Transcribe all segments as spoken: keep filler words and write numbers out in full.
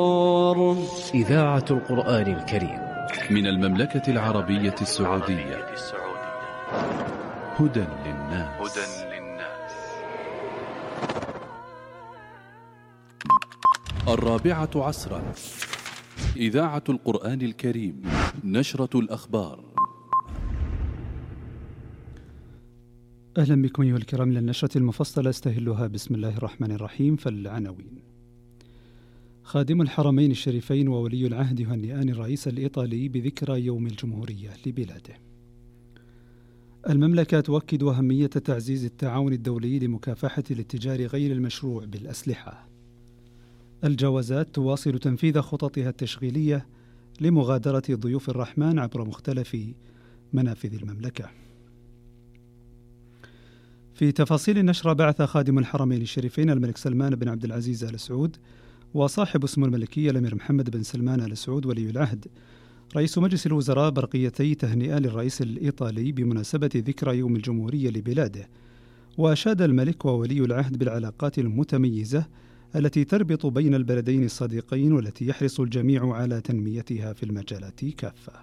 إذاعة القرآن الكريم من المملكة العربية السعودية. هدى للناس. الرابعة عصرا. إذاعة القرآن الكريم. نشرة الأخبار. أهلا بكم أيها الكرام للنشرة المفصلة استهلها بسم الله الرحمن الرحيم. فالعناوين: خادم الحرمين الشريفين وولي العهد يهنئان الرئيس الإيطالي بذكرى يوم الجمهورية لبلاده. المملكة تؤكد أهمية تعزيز التعاون الدولي لمكافحة الاتجار غير المشروع بالأسلحة. الجوازات تواصل تنفيذ خططها التشغيلية لمغادرة ضيوف الرحمن عبر مختلف منافذ المملكة. في تفاصيل النشرة: بعث خادم الحرمين الشريفين الملك سلمان بن عبد العزيز آل سعود وصاحب اسمه الملكي الأمير محمد بن سلمان آل سعود ولي العهد رئيس مجلس الوزراء برقيتي تهنئة للرئيس الإيطالي بمناسبة ذكرى يوم الجمهورية لبلاده، وأشاد الملك وولي العهد بالعلاقات المتميزة التي تربط بين البلدين الصديقين والتي يحرص الجميع على تنميتها في المجالات كافة.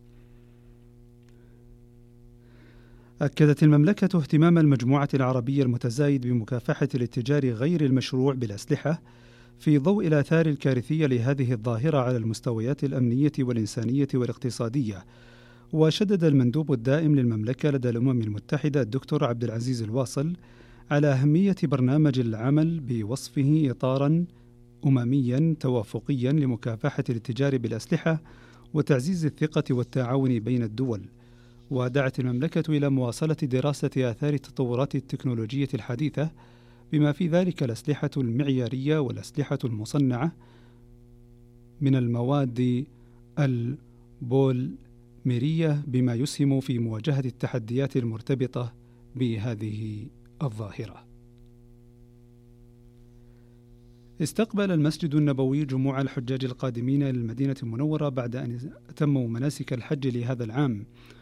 أكدت المملكة اهتمام المجموعة العربية المتزايد بمكافحة الاتجار غير المشروع بالأسلحة في ضوء الآثار الكارثية لهذه الظاهرة على المستويات الأمنية والإنسانية والاقتصادية. وشدد المندوب الدائم للمملكة لدى الأمم المتحدة الدكتور عبد العزيز الواصل على أهمية برنامج العمل بوصفه إطاراً أممياً توافقياً لمكافحة الاتجار بالأسلحة وتعزيز الثقة والتعاون بين الدول. ودعت المملكة إلى مواصلة دراسة آثار التطورات التكنولوجية الحديثة بما في ذلك الأسلحة المعيارية والأسلحة المصنعة من المواد البوليمرية بما يسهم في مواجهة التحديات المرتبطة بهذه الظاهرة. استقبل المسجد النبوي جموع الحجاج القادمين للمدينة المنورة بعد أن أتموا مناسك الحج لهذا العام،